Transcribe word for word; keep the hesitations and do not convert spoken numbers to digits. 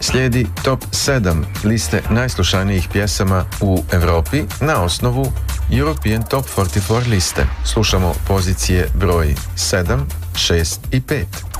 Slijedi top sedam liste najslušanijih pjesama u Europi na osnovu European Top četrdeset četiri liste. Slušamo pozicije broj sedam, šest i pet.